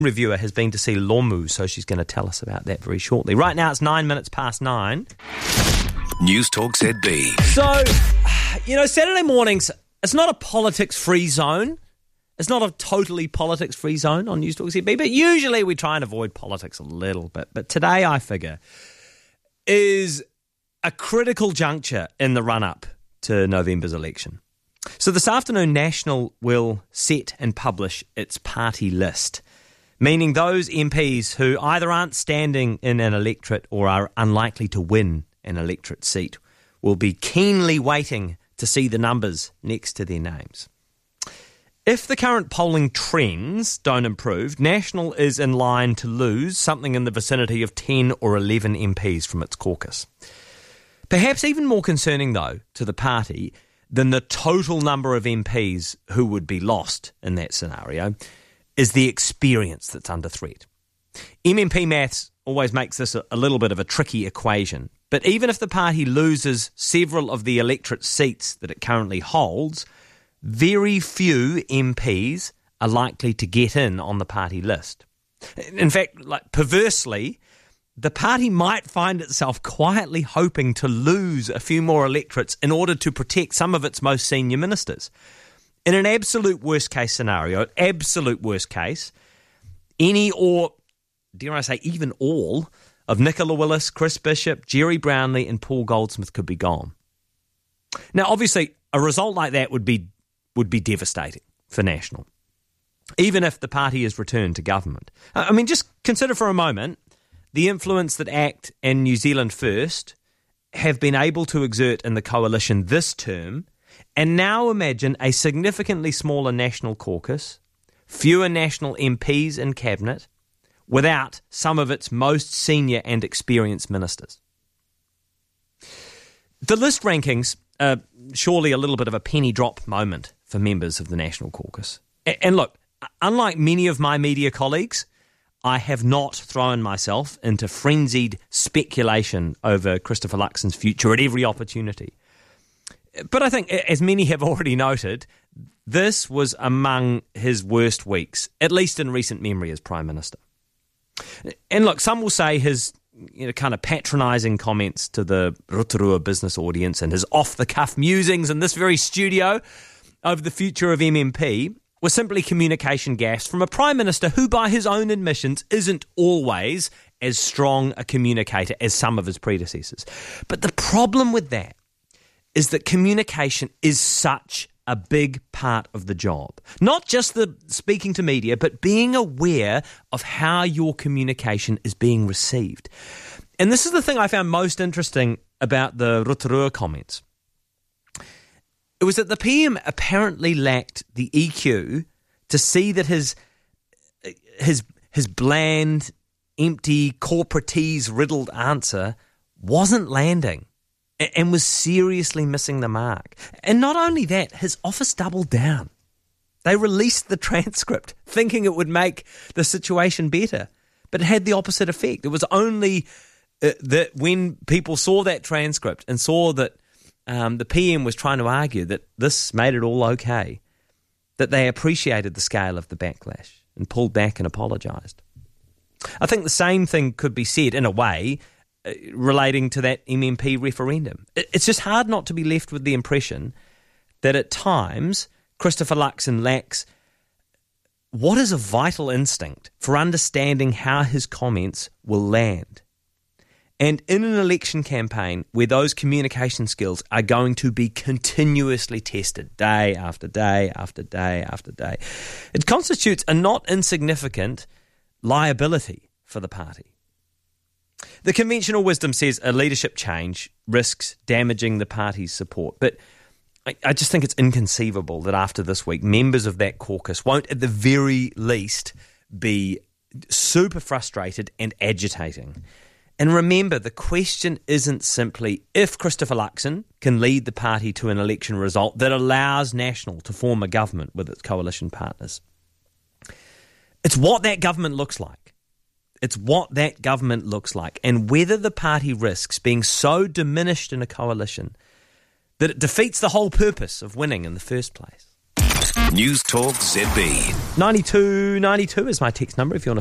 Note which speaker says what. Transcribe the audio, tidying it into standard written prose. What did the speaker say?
Speaker 1: reviewer has been to see Lomu, so she's going to tell us about that very shortly. Right now, it's 9 minutes past 9.
Speaker 2: News Talk ZB.
Speaker 1: So, Saturday mornings, it's not a politics-free zone. It's not a totally politics-free zone on News Talk ZB, but usually we try and avoid politics a little bit. But today, I figure, is a critical juncture in the run-up to November's election. So this afternoon, National will set and publish its party list, meaning those MPs who either aren't standing in an electorate or are unlikely to win an electorate seat will be keenly waiting to see the numbers next to their names. If the current polling trends don't improve, National is in line to lose something in the vicinity of 10 or 11 MPs from its caucus. Perhaps even more concerning, though, to the party than the total number of MPs who would be lost in that scenario is the experience that's under threat. MMP maths always makes this a little bit of a tricky equation, but even if the party loses several of the electorate seats that it currently holds, very few MPs are likely to get in on the party list. In fact, perversely, the party might find itself quietly hoping to lose a few more electorates in order to protect some of its most senior ministers. In an absolute worst-case scenario, any or, dare I say, even all of Nicola Willis, Chris Bishop, Jerry Brownlee and Paul Goldsmith could be gone. Now, obviously, a result like that would be devastating for National, even if the party is returned to government. Just consider for a moment the influence that ACT and New Zealand First have been able to exert in the coalition this term, and now imagine a significantly smaller National caucus, fewer National MPs in cabinet, without some of its most senior and experienced ministers. The list rankings are surely a little bit of a penny drop moment for members of the National caucus. And look, unlike many of my media colleagues, I have not thrown myself into frenzied speculation over Christopher Luxon's future at every opportunity. But I think, as many have already noted, this was among his worst weeks, at least in recent memory as Prime Minister. And look, some will say his kind of patronising comments to the Rotorua business audience and his off-the-cuff musings in this very studio over the future of MMP were simply communication gaffes from a Prime Minister who, by his own admissions, isn't always as strong a communicator as some of his predecessors. But the problem with that is that communication is such a big part of the job. Not just the speaking to media, but being aware of how your communication is being received. And this is the thing I found most interesting about the Rotorua comments. It was that the PM apparently lacked the EQ to see that his bland, empty, corporatese-riddled answer wasn't landing and was seriously missing the mark. And not only that, his office doubled down. They released the transcript thinking it would make the situation better, but it had the opposite effect. It was only that when people saw that transcript and saw that the PM was trying to argue that this made it all okay, that they appreciated the scale of the backlash and pulled back and apologised. I think the same thing could be said, in a way, relating to that MMP referendum. It's just hard not to be left with the impression that at times Christopher Luxon lacks what is a vital instinct for understanding how his comments will land. And in an election campaign where those communication skills are going to be continuously tested day after day after day after day, it constitutes a not insignificant liability for the party. The conventional wisdom says a leadership change risks damaging the party's support, but I just think it's inconceivable that after this week, members of that caucus won't at the very least be super frustrated and agitating. And remember, the question isn't simply if Christopher Luxon can lead the party to an election result that allows National to form a government with its coalition partners. It's what that government looks like. It's what that government looks like, and whether the party risks being so diminished in a coalition that it defeats the whole purpose of winning in the first place.
Speaker 2: News Talk ZB.
Speaker 1: 9292 is my text number if you want to